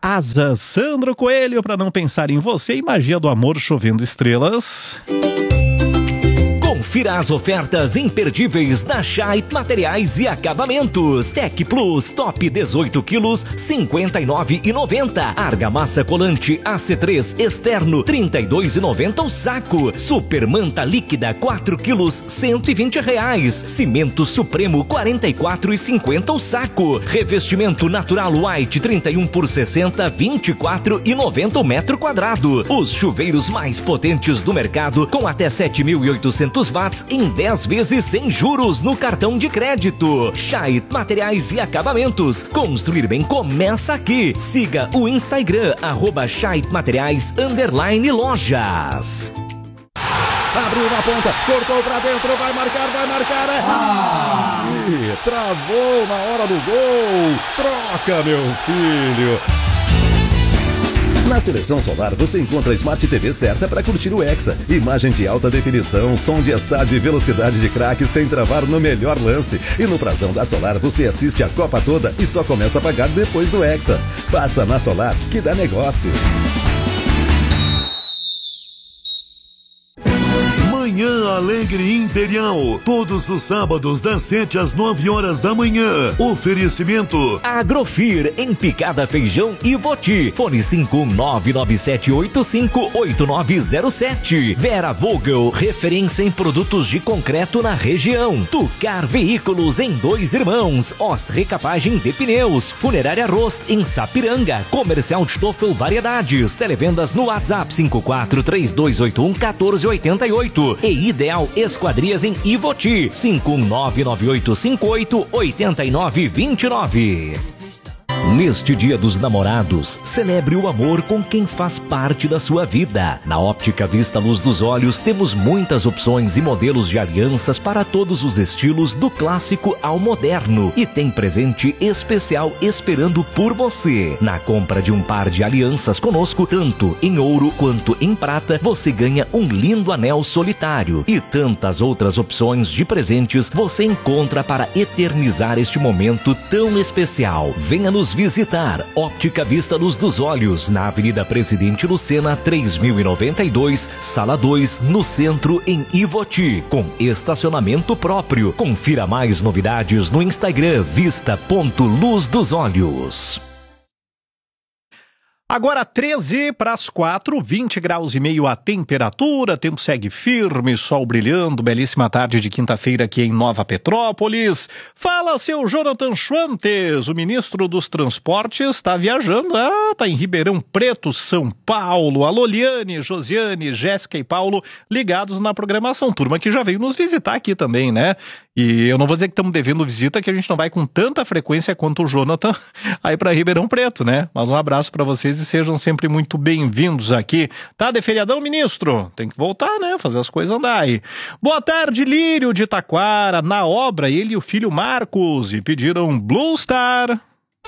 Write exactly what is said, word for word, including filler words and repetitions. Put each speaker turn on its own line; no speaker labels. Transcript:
Asa Sandro Coelho, para não pensar em você e magia do amor chovendo estrelas.
Confira as ofertas imperdíveis da Scheidt Materiais e Acabamentos. Tech Plus Top dezoito quilos, cinquenta e nove reais e noventa centavos. Argamassa colante A C três externo, trinta e dois reais e noventa centavos o saco. Super Manta líquida quatro quilos, cento e vinte reais. Cimento Supremo quarenta e quatro reais e cinquenta centavos o saco. Revestimento Natural White trinta e um por sessenta, vinte e quatro reais e noventa centavos o metro quadrado. Os chuveiros mais potentes do mercado com até sete mil e oitocentos watts em dez vezes sem juros no cartão de crédito. Scheidt Materiais e Acabamentos. Construir bem começa aqui. Siga o Instagram, arroba Scheidt Materiais, underline lojas.
Abriu na ponta, cortou pra dentro, vai marcar, vai marcar. É... Ah! Ih, travou na hora do gol. Troca, meu filho. Na Seleção Solar você encontra a Smart T V certa para curtir o Hexa. Imagem de alta definição, som de estádio e velocidade de craque sem travar no melhor lance. E no prazão da Solar você assiste a Copa toda e só começa a pagar depois do Hexa. Passa na Solar que dá negócio.
Manhã Alegre Imperial, todos os sábados das sete às nove horas da manhã. Oferecimento
Agrofir, em Picada Feijão e Voti. Fone cinco nove nove sete oito cinco oito nove zero sete. Vera Vogel, referência em produtos de concreto na região. Tucar Veículos em Dois Irmãos. Ost Recapagem de Pneus. Funerária Rost em Sapiranga. Comercial Stoffel Variedades. Televendas no WhatsApp cinco quatro três dois oito um um quatro oito oito. E Ideal Esquadrias em Ivoti, cinco nove nove oito cinco oito oito nove dois nove. Neste Dia dos Namorados, celebre o amor com quem faz parte da sua vida. Na Óptica Vista Luz dos Olhos, temos muitas opções e modelos de alianças para todos os estilos, do clássico ao moderno. E tem presente especial esperando por você. Na compra de um par de alianças conosco, tanto em ouro quanto em prata, você ganha um lindo anel solitário. E tantas outras opções de presentes você encontra para eternizar este momento tão especial. Venha nos visitar. Óptica Vista Luz dos Olhos, na Avenida Presidente Lucena, três mil e noventa e dois, Sala dois, no centro, em Ivoti, com estacionamento próprio. Confira mais novidades no Instagram, vista ponto luz dos olhos.
Agora treze para as quatro, vinte graus e meio a temperatura, tempo segue firme, sol brilhando, belíssima tarde de quinta-feira aqui em Nova Petrópolis. Fala, seu Jonathan Schwantes, o ministro dos Transportes está viajando, ah, tá em Ribeirão Preto, São Paulo. Alô, Liane, Josiane, Jéssica e Paulo ligados na programação, turma que já veio nos visitar aqui também, né? E eu não vou dizer que estamos devendo visita, que a gente não vai com tanta frequência quanto o Jonathan aí para Ribeirão Preto, né? Mas um abraço para vocês e sejam sempre muito bem-vindos aqui. Tá de feriadão, ministro? Tem que voltar, né? Fazer as coisas andar aí. Boa tarde, Lírio de Taquara. Na obra, ele e o filho Marcos e pediram Blue Star.